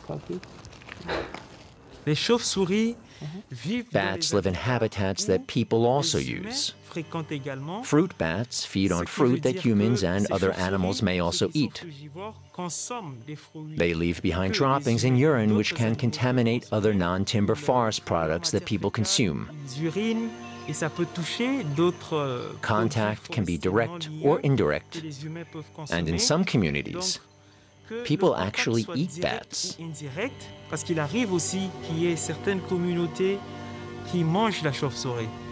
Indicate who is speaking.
Speaker 1: Les chauves-souris vivent dans
Speaker 2: Bats
Speaker 1: les
Speaker 2: live in habitats that people also
Speaker 1: les humains
Speaker 2: use.
Speaker 1: fréquentent également.
Speaker 2: Fruit bats feed on
Speaker 1: Ce qui veut
Speaker 2: fruit that
Speaker 1: dire
Speaker 2: humans
Speaker 1: que
Speaker 2: and
Speaker 1: ces
Speaker 2: other
Speaker 1: chauves-souris,
Speaker 2: animals may
Speaker 1: ceux
Speaker 2: also
Speaker 1: qui sont
Speaker 2: eat.
Speaker 1: frugivores, consomment des fruits
Speaker 2: They leave behind
Speaker 1: que les
Speaker 2: droppings in
Speaker 1: humains et
Speaker 2: urine which
Speaker 1: d'autres
Speaker 2: can
Speaker 1: animaux peuvent
Speaker 2: contaminate other
Speaker 1: consommer.
Speaker 2: non-timber
Speaker 1: Ils
Speaker 2: forest
Speaker 1: prennent leur
Speaker 2: products that
Speaker 1: matière
Speaker 2: people
Speaker 1: fécale,
Speaker 2: consume.
Speaker 1: ils urinent et ça peut toucher d'autres
Speaker 2: Contact
Speaker 1: produits
Speaker 2: can be
Speaker 1: forestiers non
Speaker 2: direct
Speaker 1: liés
Speaker 2: or
Speaker 1: que
Speaker 2: indirect,
Speaker 1: les humains peuvent
Speaker 2: and in
Speaker 1: consommer.
Speaker 2: some communities,
Speaker 1: Donc, que
Speaker 2: people
Speaker 1: le contact
Speaker 2: actually
Speaker 1: soit
Speaker 2: eat
Speaker 1: direct
Speaker 2: bats.
Speaker 1: ou indirect, parce qu'il arrive aussi qu'il y ait certaines communautés qui mangent la chauve-souris.